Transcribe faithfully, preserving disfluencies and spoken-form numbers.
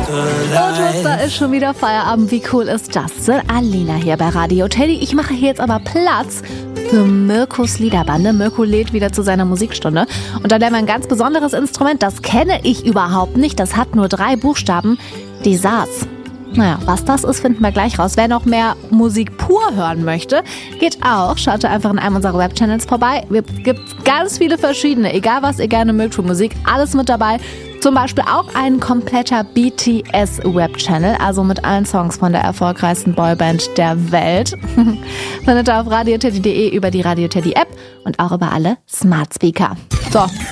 Und da ist schon wieder Feierabend. Wie cool ist das denn? Alina hier bei Radio Teddy. Ich mache hier jetzt aber Platz für Mirkos Liederbande. Mirko lädt wieder zu seiner Musikstunde. Und da lernen wir ein ganz besonderes Instrument. Das kenne ich überhaupt nicht. Das hat nur drei Buchstaben. Die Saas. Naja, was das ist, finden wir gleich raus. Wer noch mehr Musik pur hören möchte, geht auch. Schaut einfach in einem unserer Webchannels vorbei. Es gibt ganz viele verschiedene. Egal, was ihr gerne mögt für Musik, alles mit dabei. Zum Beispiel auch ein kompletter B T S-Webchannel, also mit allen Songs von der erfolgreichsten Boyband der Welt. Findet ihr auf radioteddy punkt de, über die Radio Teddy App und auch über alle Smart Speaker. So.